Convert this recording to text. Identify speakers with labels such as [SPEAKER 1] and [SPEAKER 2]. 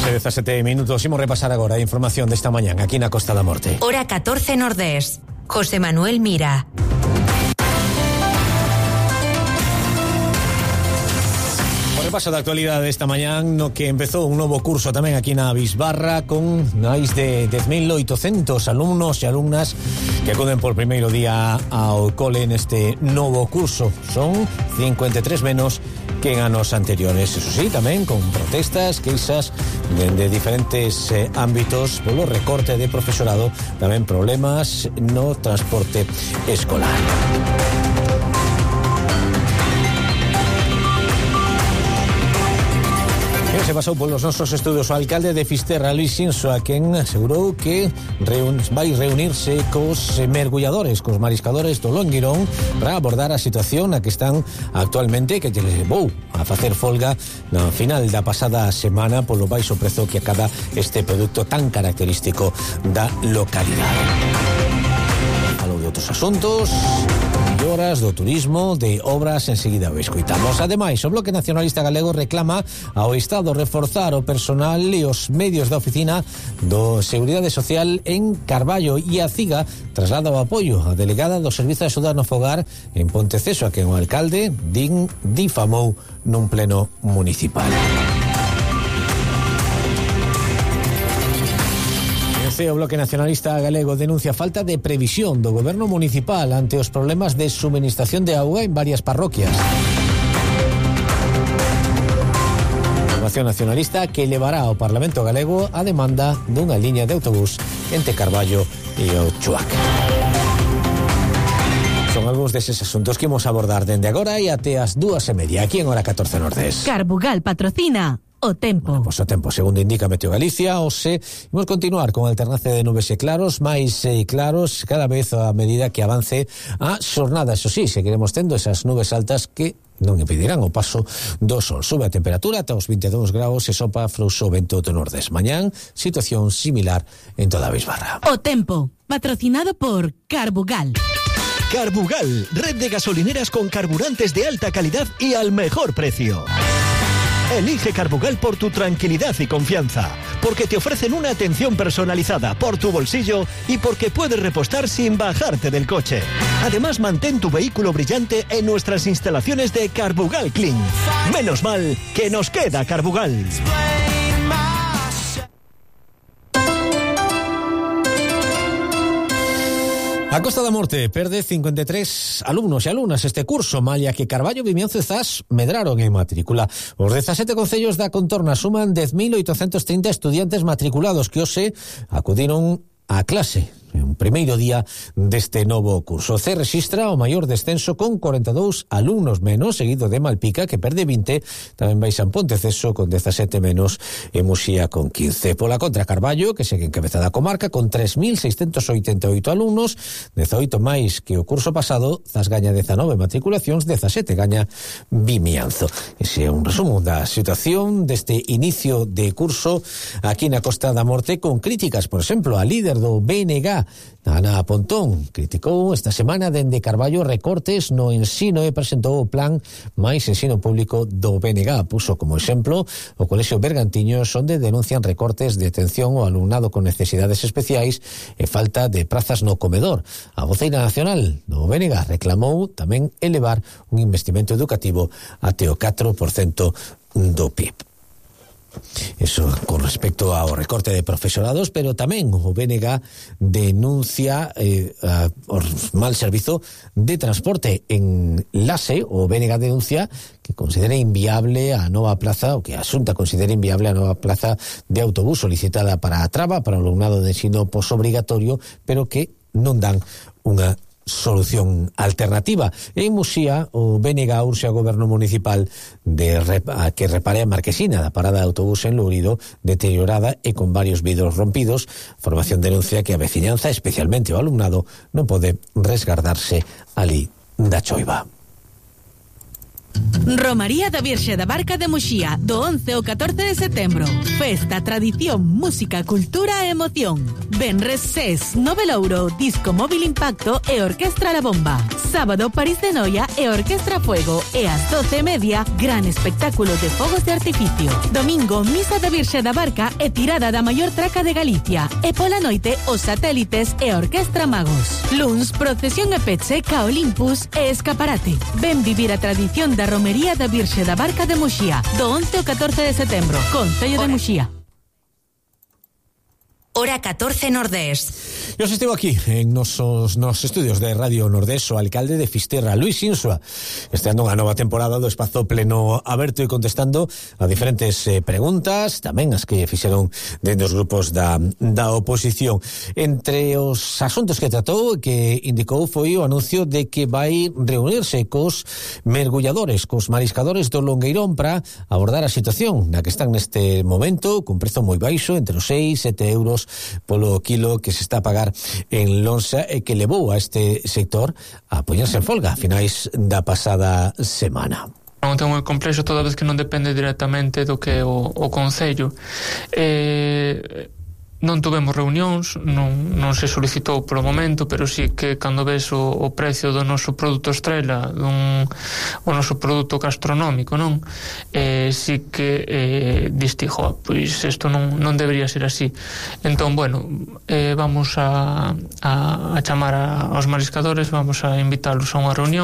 [SPEAKER 1] 17 minutos. Imos repasar agora a información desta mañán aquí na Costa da Morte.
[SPEAKER 2] Hora 14 Nordés. José Manuel Mira.
[SPEAKER 1] Repaso da actualidade esta mañán no que empezou un novo curso tamén aquí na Bisbarra con máis de 10.800 alumnos e alumnas que acuden por primeiro día ao cole neste novo curso. Son 53 menos que en anos anteriores. Eso sí, tamén con protestas, queixas de diferentes ámbitos polo recorte de profesorado, tamén problemas no transporte escolar. Se pasou polos nosos estudos o alcalde de Fisterra, Luis Sinso, a quen asegurou que vai reunirse cos mergulladores, cos mariscadores do Longuirón para abordar a situación na que están actualmente, que lle levou a facer folga na final da pasada semana polo baixo prezo que acada este produto tan característico da localidade. Falou de outros asuntos, melloras do turismo, de obras, enseguida o escoitamos. Ademais, o Bloque Nacionalista Galego reclama ao Estado reforzar o personal e os medios da oficina do Seguridade Social en Carballo, e a CIGA traslada o apoio á delegada do Servizo de Axuda no Fogar en Ponteceso, a quen o alcalde difamou nun pleno municipal. O Bloque Nacionalista Galego denuncia falta de previsión do goberno municipal ante os problemas de suministración de auga en varias parroquias. Formación nacionalista que levará ao Parlamento Galego a demanda dunha liña de autobús entre Carballo e Ochoac. Son algúns deses asuntos que imos abordar dende agora e até as 2:30 aquí en Hora 14 Nordés.
[SPEAKER 3] Carbugal patrocina o tempo.
[SPEAKER 1] Bueno, pois o tempo, segundo indica Meteo Galicia, imos continuar con alternancia de nubes e claros, máis claros cada vez a medida que avance a xornada. Eso sí, seguiremos tendo esas nubes altas que non impedirán o paso do sol. Sube a temperatura ata os 22 graus e sopa frouxo vento do nordés. Mañán, situación similar en toda a Bisbarra.
[SPEAKER 3] O tempo, patrocinado por Carbugal.
[SPEAKER 4] Carbugal, red de gasolineras con carburantes de alta calidad y al mejor precio. Elige Carbugal por tu tranquilidad y confianza, porque te ofrecen una atención personalizada por tu bolsillo y porque puedes repostar sin bajarte del coche. Además, mantén tu vehículo brillante en nuestras instalaciones de Carbugal Clean. Menos mal que nos queda Carbugal.
[SPEAKER 1] A Costa da Morte perde 53 alumnos e alumnas este curso, malia que Carballo, Vimianzo e Zas medraron en matrícula. Os 17 concellos da contorna suman 10.830 estudiantes matriculados que hoxe acudiron á clase en un primeiro día deste novo curso. C rexistra o maior descenso con 42 alumnos menos, seguido de Malpica, que perde 20, tamén Baixan Ponteceso con 17 menos e Muxía con 15. Pola contra, Carballo, que segue encabezada a comarca, con 3.688 alumnos, 18 máis que o curso pasado. Zas gaña 19 matriculacións, 17 gaña Vimianzo. Ese é un resumo da situación deste inicio de curso aquí na Costa da Morte, con críticas, por exemplo, a líder do BNG, Ana Pontón, criticou esta semana dende Carballo recortes no ensino e presentou o plan máis ensino público do BNG. Puso como exemplo o Colexio Bergantiños, onde denuncian recortes de atención ao alumnado con necesidades especiais e falta de prazas no comedor. A voceira nacional do BNG reclamou tamén elevar un investimento educativo até o 4% do PIB. Eso con respecto ao recorte de profesorados, pero tamén o BNG denuncia o mal servizo de transporte en Lase. O BNG denuncia que considera inviable a nova plaza, o que a Xunta considera inviable a nova plaza de autobús solicitada para a Traba, para o alumnado de ensino posobrigatorio, pero que non dan unha solución alternativa. En Muxía, o BNG urxe ao goberno municipal a que repare a marquesina da parada de autobús en Lourido, deteriorada e con varios vidros rompidos. Formación denuncia que a veciñanza, especialmente o alumnado, non pode resgardarse ali da choiva.
[SPEAKER 3] Romaría da Virxe da Barca de Muxía, do 11 ao 14 de setembro. Festa, tradición, música, cultura e emoción. Venres 6, Novelouro, Disco Móvil Impacto e Orquestra La Bomba. Sábado, París de Noia e Orquestra Fuego. E ás 12:30, gran espectáculo de fogos de artificio. Domingo, Misa da Virxe da Barca e tirada da maior traca de Galicia. E pola noite, os satélites e Orquestra Magos. Luns, procesión e peche, ca Olympus e escaparate. Ven vivir a tradición da Romería da Virxe da Barca de Muxía, do 11 ao 14 de setembro, Concello de Muxía.
[SPEAKER 2] Hora 14 Nordés.
[SPEAKER 1] Yo estivo aquí en nos estudios de Radio Nordés o alcalde de Fisterra, Luis Insua, estreando unha nova temporada do Espazo Pleno Aberto e contestando a diferentes preguntas, tamén as que fixeron dentro dos grupos da oposición. Entre os asuntos que tratou, que indicou, foi o anuncio de que vai reunirse cos mergulladores, cos mariscadores do Longueirón para abordar a situación na que están neste momento, cun prezo moi baixo, entre os 6 e 7 euros polo kilo que se está a pagar en Lonsa e que levou a este sector a poñerse en folga a finais da pasada semana.
[SPEAKER 5] Un tema moi complexo toda vez que non depende directamente do que o Concello. Non tuvemos reunións, non se solicitou polo momento, pero sí que cando ves o precio do noso produto estrela, o noso produto gastronómico, non? Sí que distijo, pois isto non debería ser así. Entón, bueno, vamos a chamar aos mariscadores, vamos a invitarlos a unha reunión.